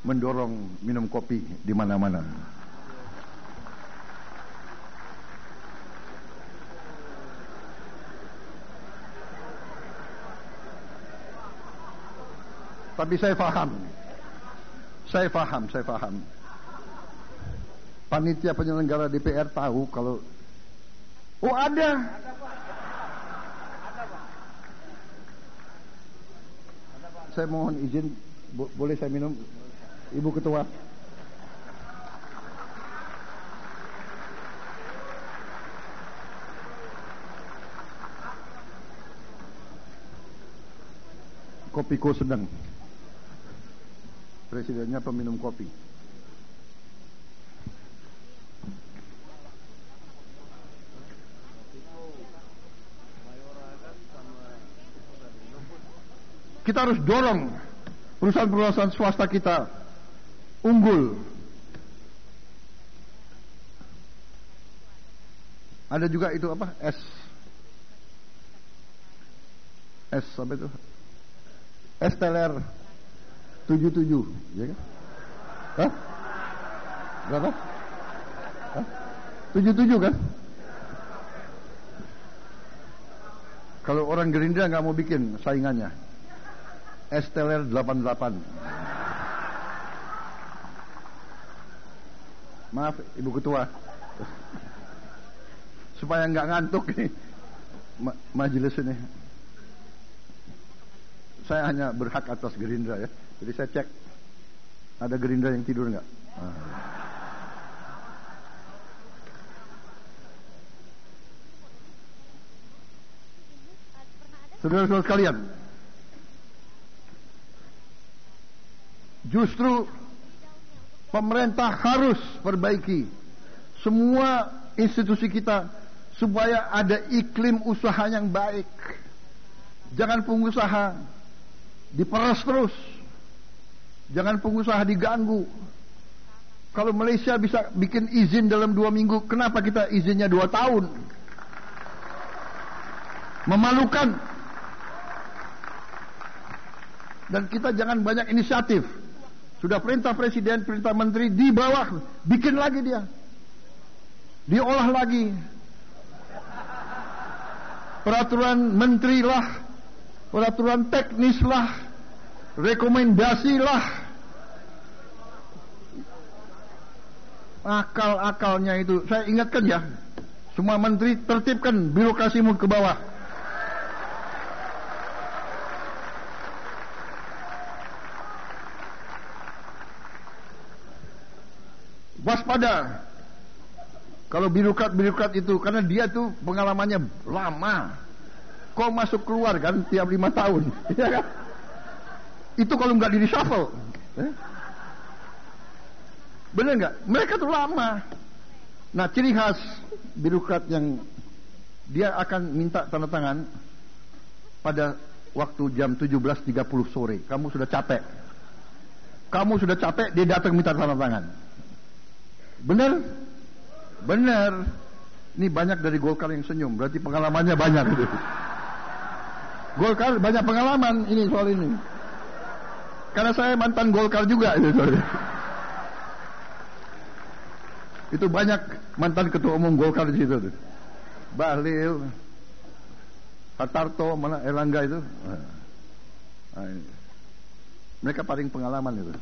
mendorong minum kopi di mana-mana. Tapi saya paham. Panitia penyelenggara DPR tahu kalau ada. Saya mohon izin, boleh saya minum, Ibu Ketua? Kopiku sedang. Presidennya peminum kopi. Kita harus dorong perusahaan-perusahaan swasta kita unggul. Ada juga itu apa? S apa itu? Esteller 77, ya kan? Hah? Berapa? Hah? 77 kan? Kalau orang Gerindra nggak mau bikin saingannya, Esteller 88. Maaf, Ibu Ketua, supaya nggak ngantuk nih majelis ini. Saya hanya berhak atas Gerindra ya. Jadi saya cek ada Gerindra yang tidur nggak? Saudara-saudara sekalian, justru pemerintah harus perbaiki semua institusi kita supaya ada iklim usaha yang baik. Jangan pengusaha diperas terus. Jangan pengusaha diganggu. Kalau Malaysia bisa bikin izin dalam 2 minggu, kenapa kita izinnya 2 tahun? Memalukan. Dan kita jangan banyak inisiatif. Sudah perintah presiden, perintah menteri, di bawah bikin lagi dia. Diolah lagi. Peraturan menteri lah, peraturan teknis lah, rekomendasi lah. Akal-akalnya itu, saya ingatkan ya, semua menteri tertibkan birokrasimu ke bawah. Waspada kalau birokrat itu, karena dia tuh pengalamannya lama. Kok masuk keluar kan tiap 5 tahun, ya kan? Itu kalau nggak di reshuffle, bener nggak? Mereka tuh lama. Nah, ciri khas birokrat yang dia akan minta tanda tangan pada waktu jam 17.30 sore. Kamu sudah capek, dia datang minta tanda tangan. Bener? Ini banyak dari Golkar yang senyum, berarti pengalamannya banyak. Golkar banyak pengalaman ini soal ini. Karena saya mantan Golkar juga itu. Itu banyak mantan ketua umum Golkar di situ. Bahlil, Hartarto, mana Erlangga itu. Mereka paling pengalaman itu.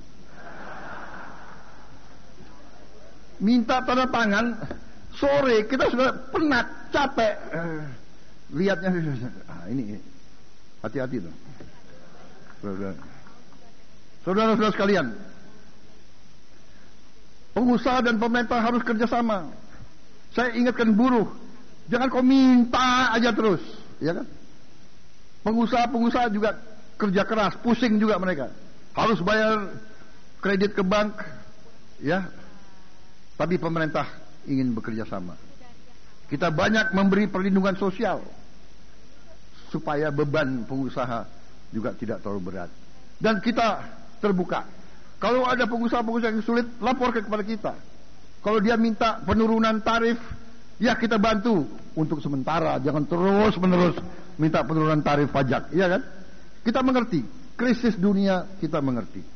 Minta tanda tangan sore, kita sudah penat, capek. Lihatnya ini hati-hati tuh. Saudara-saudara sekalian, pengusaha dan pemerintah harus kerjasama. Saya ingatkan buruh, jangan kau minta aja terus, ya kan? Pengusaha juga kerja keras, pusing juga mereka. Harus bayar kredit ke bank, ya. Tapi pemerintah ingin bekerja sama. Kita banyak memberi perlindungan sosial supaya beban pengusaha juga tidak terlalu berat. Dan kita terbuka. Kalau ada pengusaha-pengusaha yang sulit, lapor kepada kita. Kalau dia minta penurunan tarif, ya kita bantu untuk sementara. Jangan terus-menerus minta penurunan tarif pajak, iya kan? Kita mengerti krisis dunia, kita mengerti.